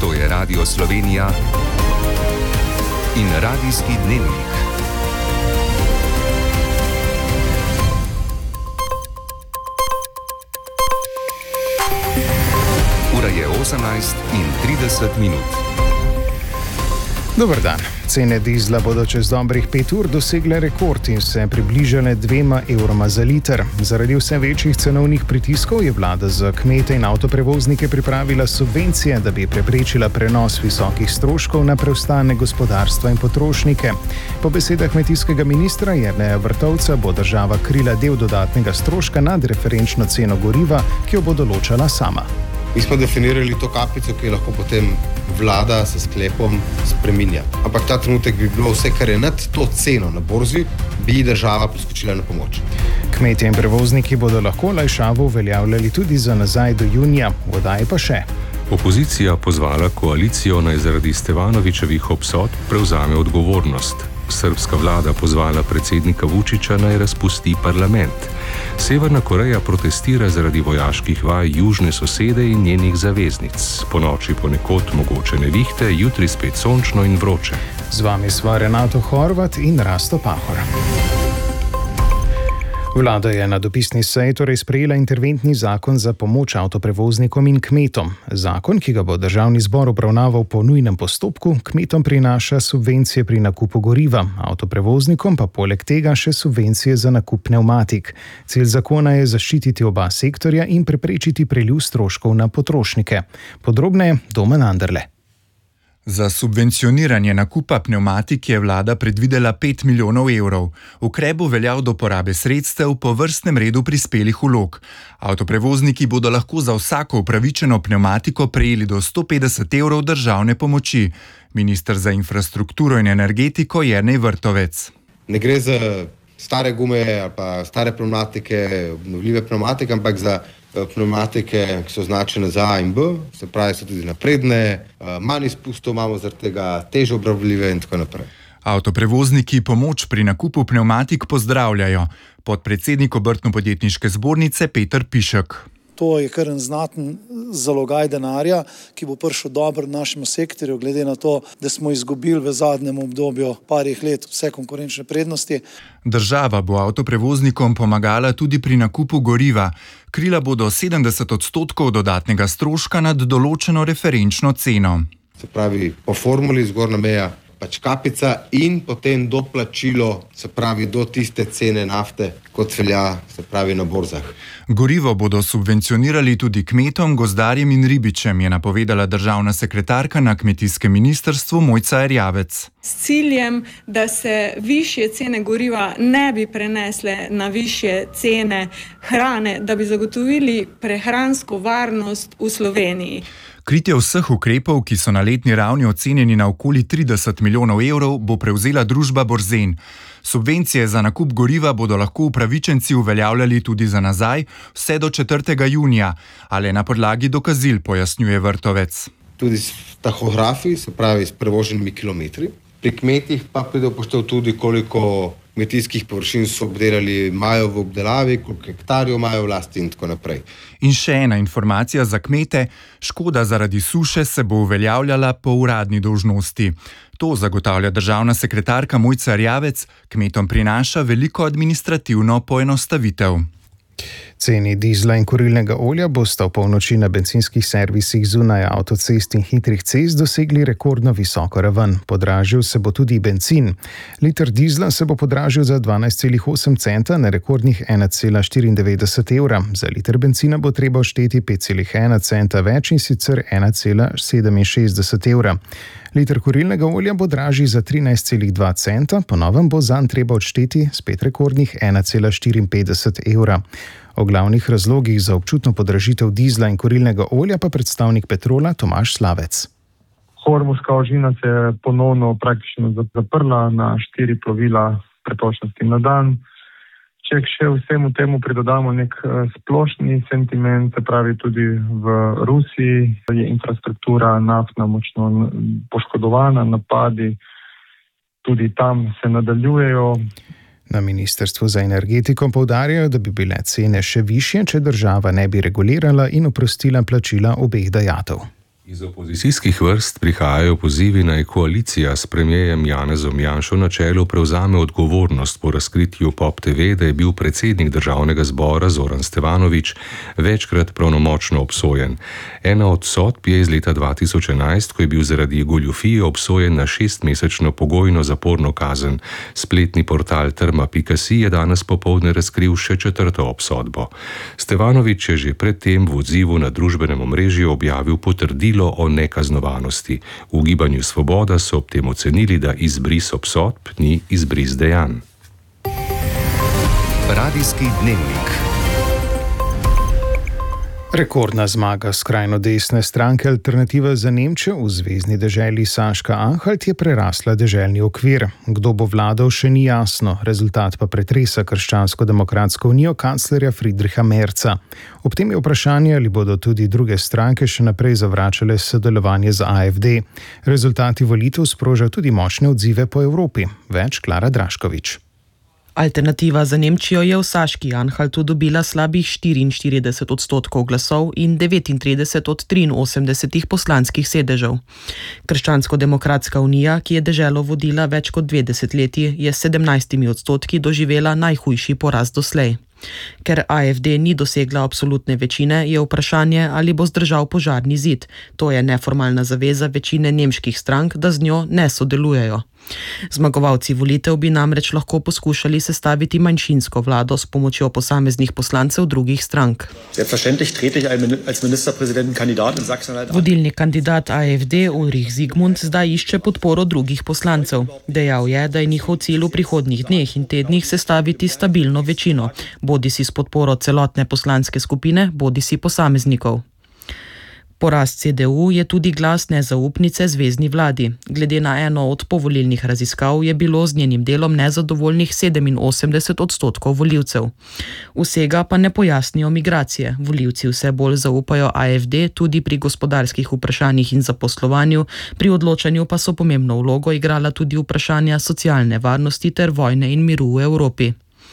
To je Radio Slovenija in Radijski dnevnik. Ura je 18:30. Dober dan. Cene dizla bodo čez dobrih 5 ur dosegle rekord in se približale 2 evroma za liter. Zaradi vse večjih cenovnih pritiskov je vlada za kmete in avtoprevoznike pripravila subvencije, da bi preprečila prenos visokih stroškov na preostane gospodarstva in potrošnike. Po besedah kmetijskega ministra Jerneja Vrtovca bo država krila del dodatnega stroška nad referenčno ceno goriva, ki jo bo določala sama. Mi smo definirali to kapico, ki lahko potem vlada s sklepom spreminja. Ampak ta trenutek bi bilo vse, kar je nad to ceno na borzi, bi država priskočila na pomoč. Kmetje in prevozniki bodo lahko olajšavo uveljavljali tudi za nazaj do junija, v oddaji pa še. Opozicija pozvala koalicijo naj zaradi Stevanovićevih obsodb prevzame odgovornost. Srbska vlada pozvala predsednika Vučića naj razpusti parlament. Severna Koreja protestira zaradi vojaških vaj južne sosede in njenih zaveznic. Ponoči ponekod mogoče nevihte, jutri spet sončno in vroče. Z vami sva Renato Horvat in Rasto Pahor. Vlada je na dopisni seji torej sprejela interventni zakon za pomoč avtoprevoznikom in kmetom. Zakon, ki ga bo državni zbor obravnaval po nujnem postopku, kmetom prinaša subvencije pri nakupu goriva, avtoprevoznikom pa poleg tega še subvencije za nakup pnevmatik. Cilj zakona je zaščititi oba sektorja in preprečiti preliv stroškov na potrošnike. Podrobneje Domen Anderle. Za subvencioniranje nakupa pnevmatik je vlada predvidela 5 milijonov evrov. Ukrep bo veljal do porabe sredstev po vrstnem redu prispelih vlog. Avtoprevozniki bodo lahko za vsako upravičeno pnevmatiko prejeli do 150 evrov državne pomoči. Minister za infrastrukturo in energetiko Jernej Vrtovec. Ne gre za stare gume ali pa stare pnevmatike, obnovljive pnevmatike, ampak za pnevmatike, ki so označene za A in B, se pravi, so tudi napredne, manj izpustov imamo zaradi tega, težje obravljive in tako naprej. Avtoprevozniki pomoč pri nakupu pnevmatik pozdravljajo. Podpredsednik Obrtno-podjetniške zbornice Peter Pišek. To je kar en znaten zalogaj denarja, ki bo prišel dobro našemu sektorju, glede na to, da smo izgubili v zadnjem obdobju parih let vse konkurenčne prednosti. Država bo avtoprevoznikom pomagala tudi pri nakupu goriva. Krila bodo 70% dodatnega stroška nad določeno referenčno ceno. Se pravi, po formuli zgornja meja pač kapica in potem doplačilo, se pravi do tiste cene nafte, kot velja, se pravi na borzah. Gorivo bodo subvencionirali tudi kmetom, gozdarjem in ribičem, je napovedala državna sekretarka na kmetijskem ministrstvu Mojca Erjavec. S ciljem, da se višje cene goriva ne bi prenesle na višje cene hrane, da bi zagotovili prehransko varnost v Sloveniji. Kritje vseh ukrepov, ki so na letni ravni ocenjeni na okoli 30 milijonov evrov, bo prevzela družba Borzen. Subvencije za nakup goriva bodo lahko upravičenci uveljavljali tudi za nazaj, vse do 4. junija, ali na podlagi dokazil, pojasnjuje Vrtovec. Tudi s tahografi, se pravi s prevoženimi kilometri. Pri kmetih pa pride upoštev tudi, koliko kmetijskih površin so obdelali, imajo v obdelavi, koliko hektarjev imajo v lasti in tako naprej. In še ena informacija za kmete, škoda zaradi suše se bo uveljavljala po uradni dolžnosti. To zagotavlja državna sekretarka Mojca Erjavec, kmetom prinaša veliko administrativno poenostavitev. Ceni dizla in kurilnega olja bosta v polnoči na bencinskih servisih zunaj avtocest in hitrih cest dosegli rekordno visoko raven. Podražil se bo tudi bencin. Liter dizla se bo podražil za 12,8 centa na rekordnih 1,94 evra. Za liter bencina bo treba odšteti 5,1 centa več in sicer 1,67 evra. Liter kurilnega olja bo dražji za 13,2 centa, po novem bo zanj treba odšteti spet rekordnih 1,54 evra. O glavnih razlogih za občutno podražitev dizla in kurilnega olja pa predstavnik Petrola Tomaž Slavec. Hormuzska ožina se je ponovno praktično zaprla na 4 plovila pretočnosti na dan. Če še vsemu temu pridodamo nek splošni sentiment, se pravi tudi v Rusiji je infrastruktura naftna močno poškodovana, napadi tudi tam se nadaljujejo. Na Ministrstvu za energetiko poudarjajo, da bi bile cene še višje, če država ne bi regulirala in oprostila plačila obeh dajatev. Iz opozicijskih vrst prihajajo pozivi, naj koalicija s premierjem Janezom Janšo na čelu prevzame odgovornost po razkritju POP TV, da je bil predsednik državnega zbora Zoran Stevanović večkrat pravnomočno obsojen. Ena od sodb je iz leta 2011, ko je bil zaradi goljufije obsojen na 6-mesečno pogojno zaporno kazen. Spletni portal Trma.si je danes popoldne razkril še 4. obsodbo. Stevanović je že predtem v odzivu na družbenem omrežju objavil potrdilo o nekaznovanosti. V Gibanju Svoboda so ob tem ocenili, da izbris obsodb ni izbris dejanj. Radijski dnevnik. Rekordna zmaga skrajno desne stranke Alternativa za Nemčijo v zvezni deželi Saška-Anhalt je prerasla deželni okvir. Kdo bo vladal, še ni jasno, rezultat pa pretresa Krščansko-demokratsko unijo kanclerja Friedricha Merza. Ob tem je vprašanje, ali bodo tudi druge stranke še naprej zavračale sodelovanje z AfD. Rezultati volitev sprožajo tudi močne odzive po Evropi. Več Klara Draškovič. Alternativa za Nemčijo je v Saški-Anhaltu dobila slabih 44% glasov in 39 od 83 poslanskih sedežev. Krščansko-demokratska unija, ki je deželo vodila več kot 2 desetletji, je s 17% doživela najhujši poraz doslej. Ker AfD ni dosegla absolutne večine, je vprašanje, ali bo zdržal požarni zid. To je neformalna zaveza večine nemških strank, da z njo ne sodelujejo. Zmagovalci volitev bi namreč lahko poskušali sestaviti manjšinsko vlado s pomočjo posameznih poslancev drugih strank. Vodilni kandidat AfD Ulrich Zygmunt zdaj išče podporo drugih poslancev. Dejal je, da je njihov cilj v prihodnjih dneh in tednih sestaviti stabilno večino, bodisi s podporo celotne poslanske skupine, bodisi posameznikov. Poraz CDU je tudi glas nezaupnice zvezni vladi. Glede na eno od povolilnih raziskav je bilo z njenim delom nezadovoljnih 87% volivcev. Vsega pa ne pojasnijo migracije. Volivci vse bolj zaupajo AfD tudi pri gospodarskih vprašanjih in zaposlovanju, pri odločanju pa so pomembno vlogo igrala tudi vprašanja socialne varnosti ter vojne in miru v Evropi.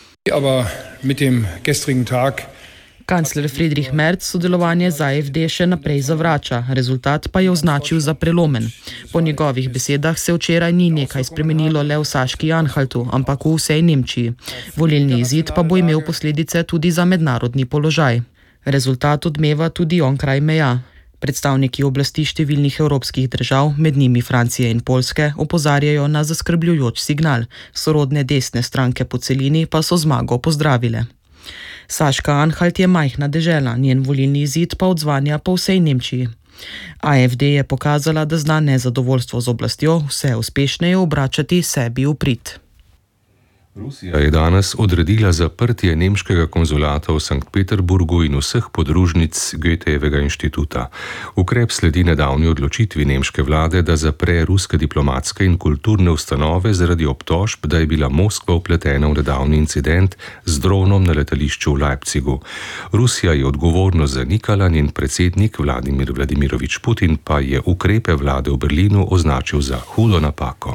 Kancler Friedrich Merz sodelovanje z AfD še naprej zavrača, rezultat pa je označil za prelomen. Po njegovih besedah se včeraj ni nekaj spremenilo le v Saški-Anhaltu, ampak v vsej Nemčiji. Volilni izid pa bo imel posledice tudi za mednarodni položaj. Rezultat odmeva tudi onkraj meja. Predstavniki oblasti številnih evropskih držav, med njimi Francije in Poljske, opozarjajo na zaskrbljujoč signal. Sorodne desne stranke po celini pa so zmago pozdravile. Saška-Anhalt je majhna dežela, njen volilni izid pa odzvanja po vsej Nemčiji. AfD je pokazala, da zna nezadovoljstvo z oblastjo vse uspešneje obračati sebi v prid. Rusija je danes odredila zaprtje nemškega konzulata v Sankt Peterburgu in vseh podružnic Goethejevega inštituta. Ukrep sledi nedavni odločitvi nemške vlade, da zapre ruske diplomatske in kulturne ustanove zaradi obtožb, da je bila Moskva vpletena v nedavni incident z dronom na letališču v Leipzigu. Rusija je odgovorno zanikala, njen predsednik Vladimir Vladimirovič Putin pa je ukrepe vlade v Berlinu označil za hudo napako.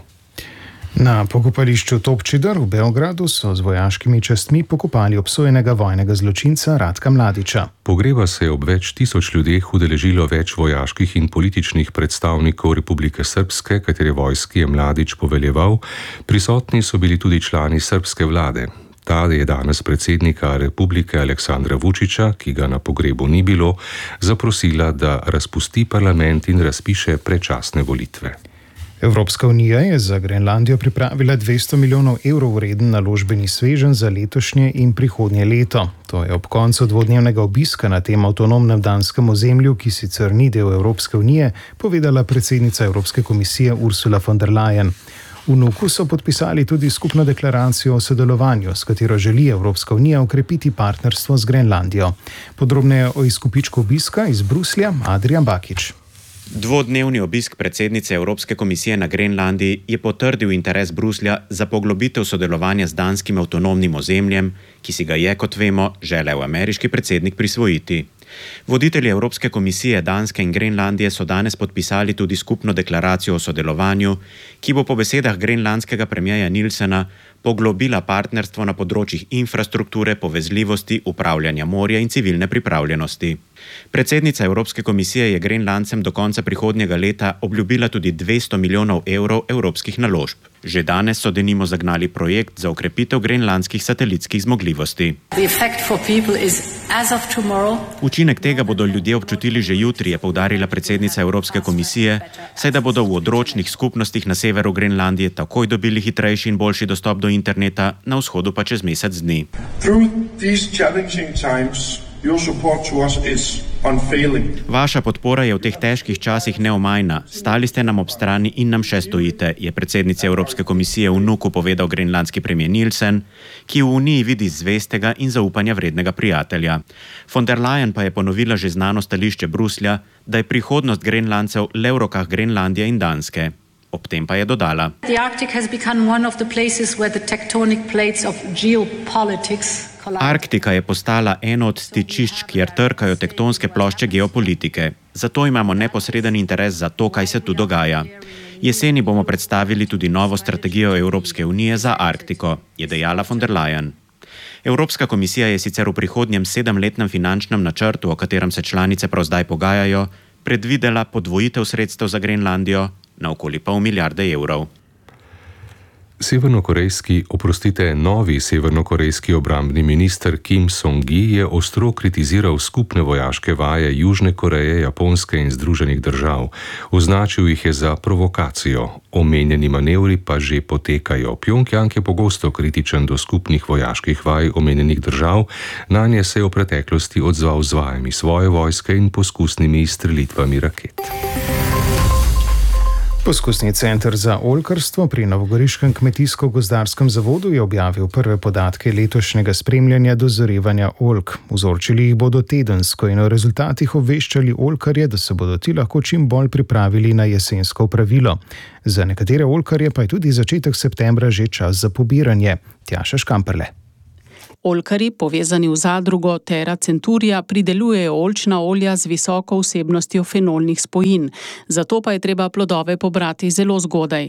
Na pokopališču Topčider v Beogradu so z vojaškimi častmi pokopali obsojenega vojnega zločinca Ratka Mladića. Pogreba se je ob več tisoč ljudeh udeležilo več vojaških in političnih predstavnikov Republike Srpske, katere vojski je Mladić poveljeval. Prisotni so bili tudi člani srbske vlade. Ta je danes predsednika Republike Aleksandra Vučića, ki ga na pogrebu ni bilo, zaprosila, da razpusti parlament in razpiše predčasne volitve. Evropska unija je za Grenlandijo pripravila 200 milijonov evrov vreden naložbeni sveženj za letošnje in prihodnje leto. To je ob koncu dvodnevnega obiska na tem avtonomnem danskem ozemlju, ki sicer ni del Evropske unije, povedala predsednica Evropske komisije Ursula von der Leyen. V Nuku so podpisali tudi skupno deklaracijo o sodelovanju, s katero želi Evropska unija okrepiti partnerstvo z Grenlandijo. Podrobneje o izkupičku obiska iz Bruslja Adrian Bakić. Dvodnevni obisk predsednice Evropske komisije na Grenlandiji je potrdil interes Bruslja za poglobitev sodelovanja z danskim avtonomnim ozemljem, ki si ga je, kot vemo, želel ameriški predsednik prisvojiti. Voditelji Evropske komisije Danske in Grenlandije so danes podpisali tudi skupno deklaracijo o sodelovanju, ki bo po besedah grenlandskega premierja Nilsena poglobila partnerstvo na področjih infrastrukture, povezljivosti, upravljanja morja in civilne pripravljenosti. Predsednica Evropske komisije je Grenlandcem do konca prihodnjega leta obljubila tudi 200 milijonov evrov evropskih naložb. Že danes so denimo zagnali projekt za okrepitev grenlandskih satelitskih zmogljivosti. Učinek tega bodo ljudje občutili že jutri, je poudarila predsednica Evropske komisije, saj da bodo v odročnih skupnostih na severu Grenlandije takoj dobili hitrejši in boljši dostop do interneta, na vzhodu pa čez mesec dni. Vaša podpora je v teh težkih časih neomajna. Stali ste nam ob strani in nam še stojite, je predsednica Evropske komisije v Nuku povedal grenlandski premijer Nielsen, ki v Uniji vidi zvestega in zaupanja vrednega prijatelja. Von der Leyen pa je ponovila že znano stališče Bruslja, da je prihodnost Grenlandcev le v rokah Grenlandije in Danske. Ob tem pa je dodala: Arktika je postala eno od stičišč, kjer trkajo tektonske plošče geopolitike. Zato imamo neposreden interes za to, kaj se tu dogaja. Jeseni bomo predstavili tudi novo strategijo Evropske unije za Arktiko, je dejala von der Leyen. Evropska komisija je sicer v prihodnjem 7-letnem finančnem načrtu, o katerem se članice prav zdaj pogajajo, predvidela podvojitev sredstev za Grenlandijo na okoli $0,5 milijarde evrov. Novi severnokorejski obrambni minister Kim Song-gi je ostro kritiziral skupne vojaške vaje Južne Koreje, Japonske in Združenih držav. Označil jih je za provokacijo. Omenjeni manevri pa že potekajo. Pjongjang je pogosto kritičen do skupnih vojaških vaj omenjenih držav, nanje se je v preteklosti odzval z vajami svoje vojske in poskusnimi izstrelitvami raket. Poskusni center za oljkarstvo pri Novogoriškem kmetijsko-gozdarskem zavodu je objavil prve podatke letošnjega spremljanja dozorevanja oljk. Vzorčili jih bodo tedensko in o rezultatih obveščali oljkarje, da se bodo ti lahko čim bolj pripravili na jesensko opravilo. Za nekatere oljkarje pa je tudi začetek septembra že čas za pobiranje. Tjaša Škamperle. Oljkarji, povezani v zadrugo Terra Centuria, pridelujejo oljčna olja z visoko vsebnostjo fenolnih spojin. Zato pa je treba plodove pobrati zelo zgodaj.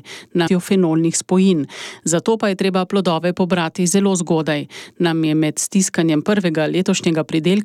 Nam je med stiskanjem prvega letošnjega pridelka